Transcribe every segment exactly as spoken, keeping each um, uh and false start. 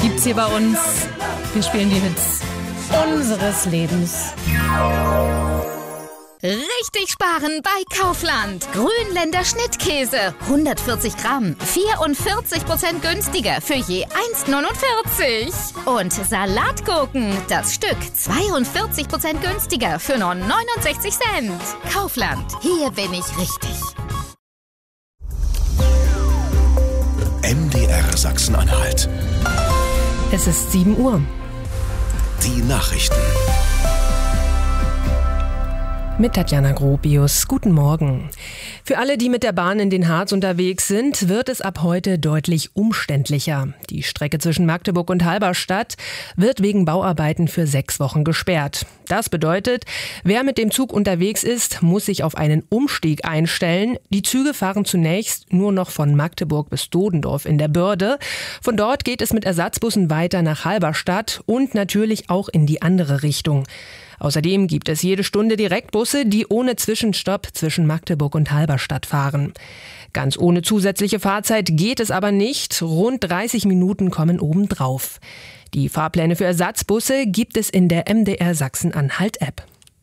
gibt's hier bei uns. Wir spielen die Hits unseres Lebens. Richtig sparen bei Kaufland. Grünländer Schnittkäse. hundertvierzig Gramm. vierundvierzig Prozent günstiger für je eins Komma neunundvierzig. Und Salatgurken. Das Stück zweiundvierzig Prozent günstiger für nur neunundsechzig Cent. Kaufland. Hier bin ich richtig. M D R Sachsen-Anhalt. Es ist sieben Uhr. Die Nachrichten. Mit Tatjana Gropius. Guten Morgen. Für alle, die mit der Bahn in den Harz unterwegs sind, wird es ab heute deutlich umständlicher. Die Strecke zwischen Magdeburg und Halberstadt wird wegen Bauarbeiten für sechs Wochen gesperrt. Das bedeutet, wer mit dem Zug unterwegs ist, muss sich auf einen Umstieg einstellen. Die Züge fahren zunächst nur noch von Magdeburg bis Dodendorf in der Börde. Von dort geht es mit Ersatzbussen weiter nach Halberstadt und natürlich auch in die andere Richtung. Außerdem gibt es jede Stunde Direktbusse, die ohne Zwischenstopp zwischen Magdeburg und Halberstadt fahren. Ganz ohne zusätzliche Fahrzeit geht es aber nicht. Rund dreißig Minuten kommen obendrauf. Die Fahrpläne für Ersatzbusse gibt es in der M D R Sachsen-Anhalt-App.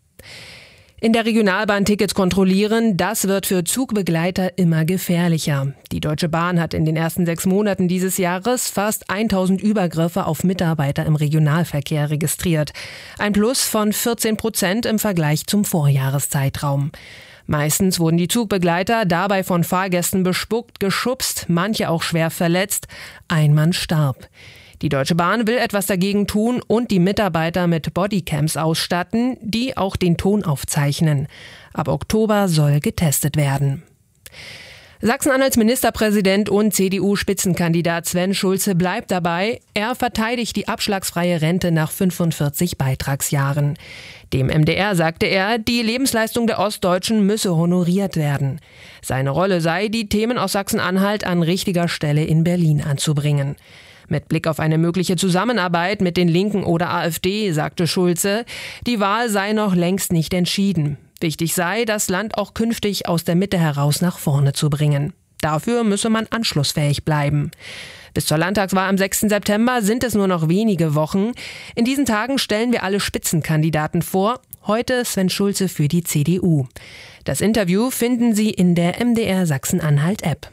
In der Regionalbahn Tickets kontrollieren, das wird für Zugbegleiter immer gefährlicher. Die Deutsche Bahn hat in den ersten sechs Monaten dieses Jahres fast tausend Übergriffe auf Mitarbeiter im Regionalverkehr registriert. Ein Plus von vierzehn Prozent im Vergleich zum Vorjahreszeitraum. Meistens wurden die Zugbegleiter dabei von Fahrgästen bespuckt, geschubst, manche auch schwer verletzt. Ein Mann starb. Die Deutsche Bahn will etwas dagegen tun und die Mitarbeiter mit Bodycams ausstatten, die auch den Ton aufzeichnen. Ab Oktober soll getestet werden. Sachsen-Anhalts Ministerpräsident und C D U-Spitzenkandidat Sven Schulze bleibt dabei. Er verteidigt die abschlagsfreie Rente nach fünfundvierzig Beitragsjahren. Dem M D R sagte er, die Lebensleistung der Ostdeutschen müsse honoriert werden. Seine Rolle sei, die Themen aus Sachsen-Anhalt an richtiger Stelle in Berlin anzubringen. Mit Blick auf eine mögliche Zusammenarbeit mit den Linken oder AfD, sagte Schulze, die Wahl sei noch längst nicht entschieden. Wichtig sei, das Land auch künftig aus der Mitte heraus nach vorne zu bringen. Dafür müsse man anschlussfähig bleiben. Bis zur Landtagswahl am sechsten September sind es nur noch wenige Wochen. In diesen Tagen stellen wir alle Spitzenkandidaten vor. Heute Sven Schulze für die C D U. Das Interview finden Sie in der M D R Sachsen-Anhalt-App.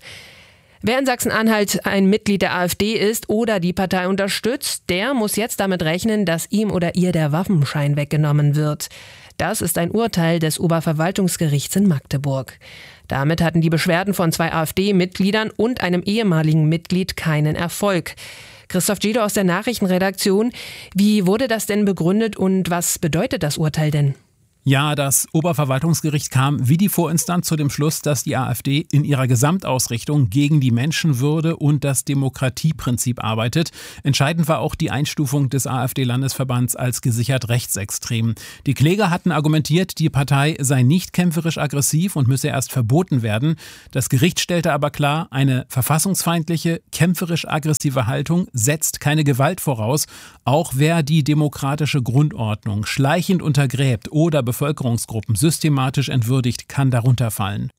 Wer in Sachsen-Anhalt ein Mitglied der AfD ist oder die Partei unterstützt, der muss jetzt damit rechnen, dass ihm oder ihr der Waffenschein weggenommen wird. Das ist ein Urteil des Oberverwaltungsgerichts in Magdeburg. Damit hatten die Beschwerden von zwei AfD-Mitgliedern und einem ehemaligen Mitglied keinen Erfolg. Christoph Giedo aus der Nachrichtenredaktion. Wie wurde das denn begründet und was bedeutet das Urteil denn? Ja, das Oberverwaltungsgericht kam wie die Vorinstanz zu dem Schluss, dass die AfD in ihrer Gesamtausrichtung gegen die Menschenwürde und das Demokratieprinzip arbeitet. Entscheidend war auch die Einstufung des AfD-Landesverbands als gesichert rechtsextrem. Die Kläger hatten argumentiert, die Partei sei nicht kämpferisch aggressiv und müsse erst verboten werden. Das Gericht stellte aber klar, eine verfassungsfeindliche, kämpferisch aggressive Haltung setzt keine Gewalt voraus. Auch wer die demokratische Grundordnung schleichend untergräbt oder Bevölkerungsgruppen systematisch entwürdigt, kann darunter fallen.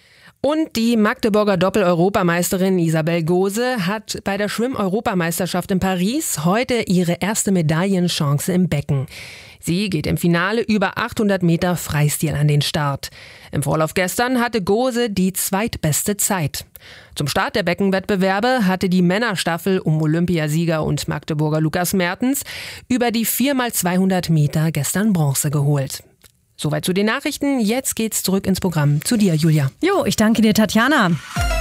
Und die Magdeburger Doppel-Europameisterin Isabel Gose hat bei der Schwimm-Europameisterschaft in Paris heute ihre erste Medaillenchance im Becken. Sie geht im Finale über achthundert Meter Freistil an den Start. Im Vorlauf gestern hatte Gose die zweitbeste Zeit. Zum Start der Beckenwettbewerbe hatte die Männerstaffel um Olympiasieger und Magdeburger Lukas Mertens über die vier mal zweihundert Meter gestern Bronze geholt. Soweit zu den Nachrichten. Jetzt geht's zurück ins Programm. Zu dir, Julia. Jo, ich danke dir, Tatjana.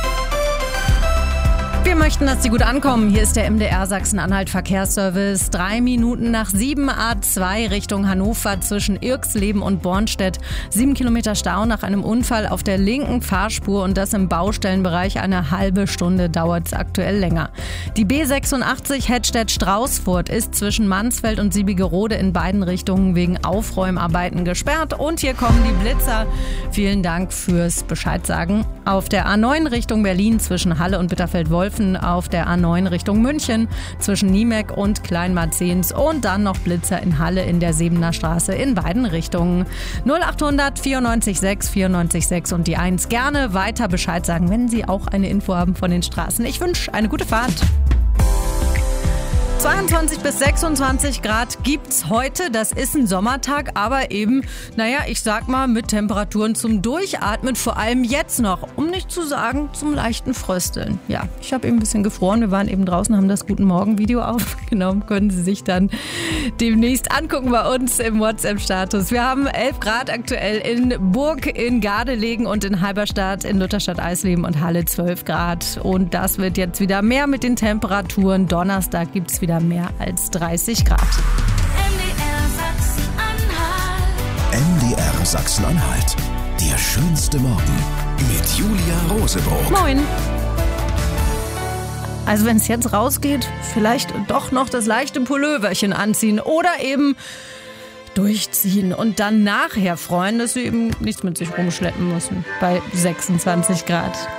Wir möchten, dass Sie gut ankommen. Hier ist der M D R Sachsen-Anhalt Verkehrsservice. Drei Minuten nach sieben A zwei Richtung Hannover zwischen Irxleben und Bornstedt. Sieben Kilometer Stau nach einem Unfall auf der linken Fahrspur und das im Baustellenbereich. Eine halbe Stunde dauert es aktuell länger. Die B sechsundachtzig Hettstedt-Straußfurt ist zwischen Mansfeld und Siebigerode in beiden Richtungen wegen Aufräumarbeiten gesperrt. Und hier kommen die Blitzer. Vielen Dank fürs Bescheid sagen. Auf der A neun Richtung Berlin zwischen Halle und Bitterfeld-Wolfen, auf der A neun Richtung München zwischen Niemek und Kleinmarzens und dann noch Blitzer in Halle in der Sebener Straße in beiden Richtungen. null achthundert vierundneunzig sechs vierundneunzig sechs und die eins. Gerne weiter Bescheid sagen, wenn Sie auch eine Info haben von den Straßen. Ich wünsche eine gute Fahrt. zweiundzwanzig bis sechsundzwanzig Grad gibt's heute. Das ist ein Sommertag, aber eben, naja, ich sag mal, mit Temperaturen zum Durchatmen, vor allem jetzt noch, um nicht zu sagen, zum leichten Frösteln. Ja, ich habe eben ein bisschen gefroren. Wir waren eben draußen, haben das Guten Morgen-Video aufgenommen. Können Sie sich dann demnächst angucken bei uns im WhatsApp-Status. Wir haben elf Grad aktuell in Burg, in Gardelegen und in Halberstadt, in Lutherstadt, Eisleben und Halle zwölf Grad. Und das wird jetzt wieder mehr mit den Temperaturen. Donnerstag gibt es wieder mehr als dreißig Grad. M D R Sachsen-Anhalt. Der schönste Morgen mit Julia Rosebrock. Moin. Also wenn es jetzt rausgeht, vielleicht doch noch das leichte Pulloverchen anziehen oder eben durchziehen und dann nachher freuen, dass sie eben nichts mit sich rumschleppen müssen bei sechsundzwanzig Grad.